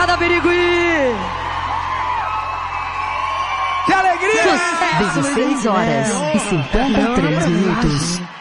Obrigada, Birigui! Que alegria! 16 horas e 53 minutos.